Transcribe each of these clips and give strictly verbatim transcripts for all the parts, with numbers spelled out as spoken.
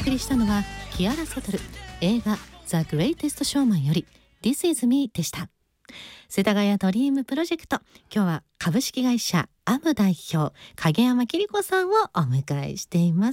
送りしたのはキアラ・サトル、映画 The Greatest Showman より This is me でした。世田谷ドリームプロジェクト、今日は株式会社アム代表影山桐子さんをお迎えしています。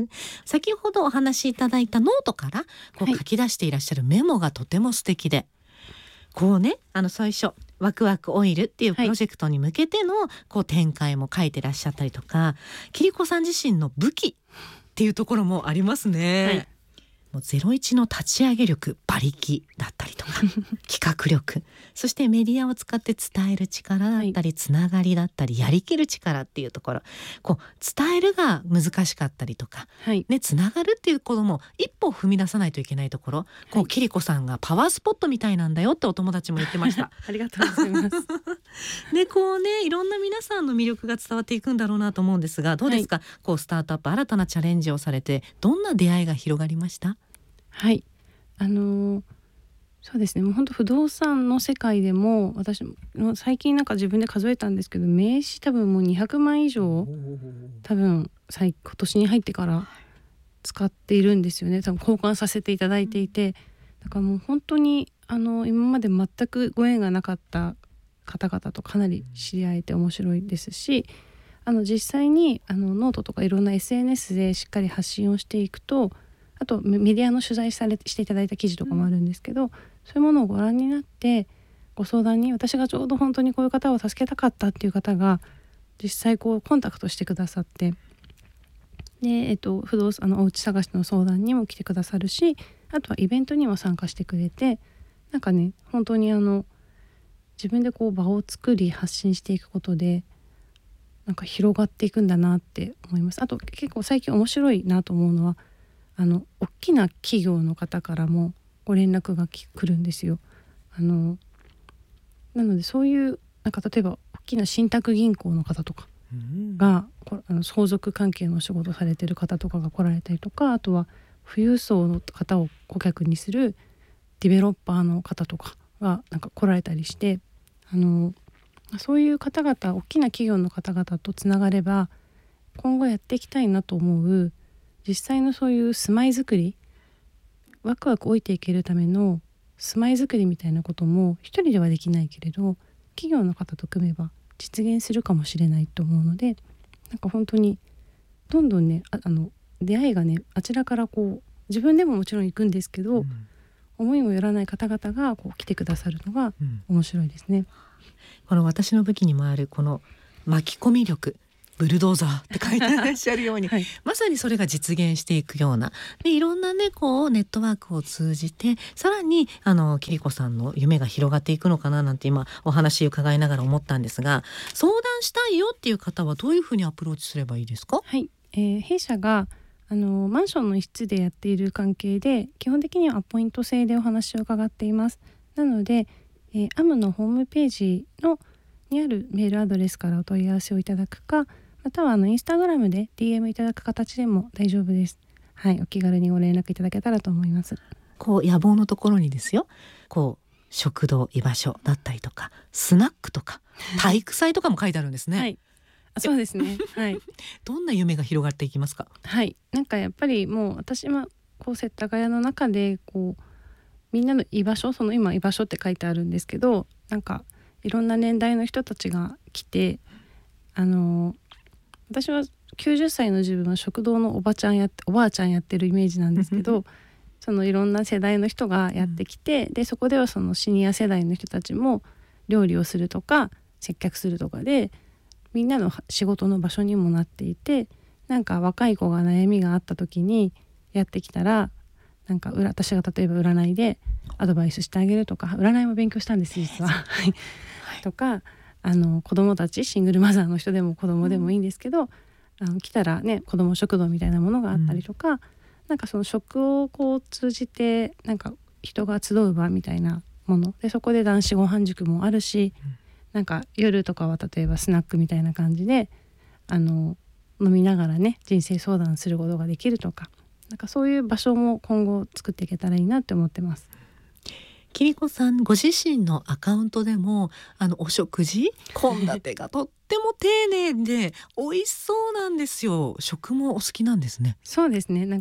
先ほどお話しいただいたノートからこう書き出していらっしゃるメモがとても素敵で、はい、こうね、あの最初ワクワクオイルっていうプロジェクトに向けてのこう展開も書いてらっしゃったりとか、桐子さん自身の武器っていうところもありますね、はい、もうゼロイチの立ち上げ力、馬力だったりとか企画力、そしてメディアを使って伝える力だったり、つながりだったり、やりきる力っていうところ、こう伝えるが難しかったりとか、はいね、つながるっていうことも一歩踏み出さないといけないところ、こう桐子さんがパワースポットみたいなんだよってお友達も言ってましたありがとうございますでこうね、いろんな皆さんの魅力が伝わっていくんだろうなと思うんですが、どうですか、はい、こうスタートアップ新たなチャレンジをされてどんな出会いが広がりました？ はい、あのー、そうですね、もう本当不動産の世界でも私も最近なんか自分で数えたんですけど、名刺多分もうにひゃくまん以上多分今年に入ってから使っているんですよね。多分交換させていただいていて、だからもう本当にあの今まで全くご縁がなかった方々とかなり知り合えて面白いですし、あの実際にあのノートとかいろんな エスエヌエス でしっかり発信をしていくと、あとメディアの取材されしていただいた記事とかもあるんですけど、うん、そういうものをご覧になってご相談に、私がちょうど本当にこういう方を助けたかったっていう方が実際こうコンタクトしてくださって、で、えっと、不動産あのお家探しの相談にも来てくださるし、あとはイベントにも参加してくれて、なんかね、本当にあの自分でこう場を作り発信していくことでなんか広がっていくんだなって思います。あと結構最近面白いなと思うのは、あの大きな企業の方からもご連絡が来るんですよ。あのなのでそういうなんか例えば大きな信託銀行の方とかが、うん、あの相続関係のお仕事されてる方とかが来られたりとか、あとは富裕層の方を顧客にするディベロッパーの方とかがなんか来られたりして、あのそういう方々、大きな企業の方々とつながれば今後やっていきたいなと思う、実際のそういう住まいづくり、ワクワク置いていけるための住まいづくりみたいなことも一人ではできないけれど企業の方と組めば実現するかもしれないと思うので、なんか本当にどんどんね、ああの出会いがね、あちらからこう自分でももちろん行くんですけど、うん、思いもよらない方々がこう来てくださるのが面白いですね、うん、 この私の武器にもあるこの巻き込み力、ブルドーザーって書いてらっしゃるように、はい、まさにそれが実現していくようなで、いろんなねこうネットワークを通じてさらにあの桐子さんの夢が広がっていくのかななんて今お話伺いながら思ったんですが、相談したいよっていう方はどういうふうにアプローチすればいいですか？ はい、えー、弊社があのマンションの一室でやっている関係で基本的にはアポイント制でお話を伺っています。なので、えー、アムのホームページのにあるメールアドレスからお問い合わせをいただくか、またはあのインスタグラムで ディーエム いただく形でも大丈夫です。はい、お気軽にご連絡いただけたらと思います。 こう野望のところにですよ、こう食堂、居場所だったりとかスナックとか体育祭とかも書いてあるんですね。 はい、あ、そうですね。はい。 どんな夢が広がっていきますか？ はい、なんかやっぱりもう私はこう世田谷の中でこうみんなの居場所、その今居場所って書いてあるんですけど、なんかいろんな年代の人たちが来て、あの私はきゅうじゅっさいの自分は食堂のおばちゃんやっておばあちゃんやってるイメージなんですけどそのいろんな世代の人がやってきて、でそこではそのシニア世代の人たちも料理をするとか接客するとかでみんなの仕事の場所にもなっていて、なんか若い子が悩みがあった時にやってきたら、なんか私が例えば占いでアドバイスしてあげるとか、占いも勉強したんです実はとか、あの子供たち、シングルマザーの人でも子供でもいいんですけど、うん、あの来たらね子供食堂みたいなものがあったりとか、うん、なんかその食をこう通じてなんか人が集う場みたいなもので、そこで男子ご飯塾もあるし、うん、なんか夜とかは例えばスナックみたいな感じであの飲みながらね人生相談することができるとか、なんかそういう場所も今後作っていけたらいいなって思ってます。 桐子さんご自身のアカウントでもあのお食事献立がとっても丁寧で美味しそうなんですよ。食もお好きなんですね。 そうですね、なんか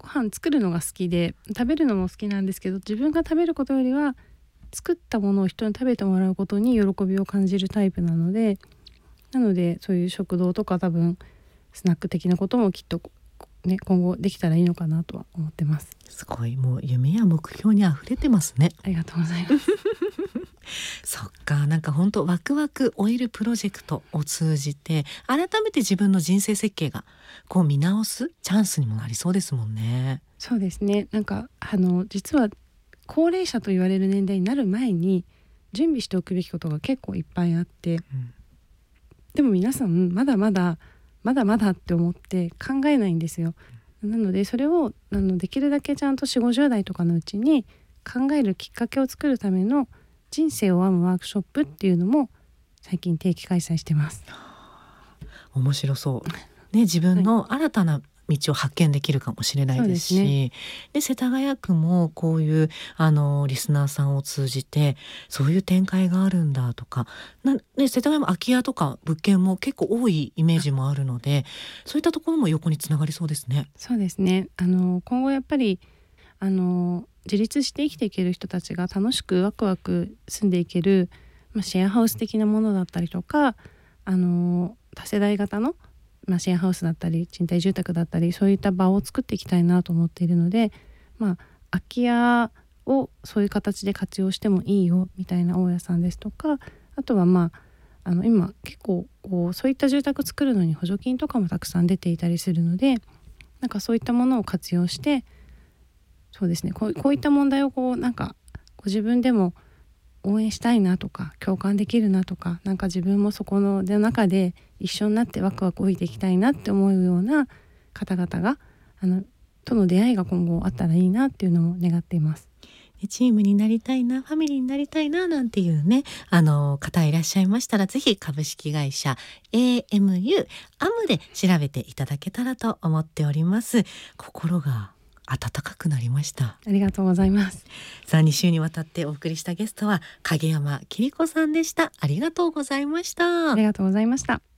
ご飯作るのが好きで食べるのも好きなんですけど、自分が食べることよりは作ったものを人に食べてもらうことに喜びを感じるタイプなので、なのでそういう食堂とか多分スナック的なこともきっとね、今後できたらいいのかなとは思ってます。 すごい、もう夢や目標にあふれてますね。 ありがとうございますそっか、なんか本当ワクワクオイルプロジェクトを通じて改めて自分の人生設計がこう見直すチャンスにもなりそうですもんね。 そうですね。なんかあの実は高齢者と言われる年代になる前に準備しておくべきことが結構いっぱいあって、うん、でも皆さんまだまだまだまだって思って考えないんですよ。なのでそれをあのできるだけちゃんとよんじゅうごじゅう代とかのうちに考えるきっかけを作るための人生を編むワークショップっていうのも最近定期開催してます。 面白そうね。自分の新たな道を発見できるかもしれないですし、はい、で、ね、世田谷区もこういうあのリスナーさんを通じてそういう展開があるんだとかな、ね、世田谷も空き家とか物件も結構多いイメージもあるので、そういったところも横につながりそうですね。 そうですね。あの今後やっぱりあの自立して生きていける人たちが楽しくワクワク住んでいける、まあ、シェアハウス的なものだったりとか、あの多世代型の、まあ、シェアハウスだったり賃貸住宅だったりそういった場を作っていきたいなと思っているので、まあ、空き家をそういう形で活用してもいいよみたいな大家さんですとか、あとはまああの今結構こうそういった住宅作るのに補助金とかもたくさん出ていたりするので、なんかそういったものを活用してそうですね、こう、こういった問題をこうなんかご自分でも応援したいなとか共感できるなとか、なんか自分もそこの中で一緒になってワクワク動いていきたいなって思うような方々があのとの出会いが今後あったらいいなっていうのも願っています。 チームになりたいな、ファミリーになりたいななんていうねあの方いらっしゃいましたら、ぜひ株式会社 エーエムユー アムで調べていただけたらと思っております。心が温かくなりました。 ありがとうございます。 さあに週にわたってお送りしたゲストは影山桐子さんでした。ありがとうございました。 ありがとうございました。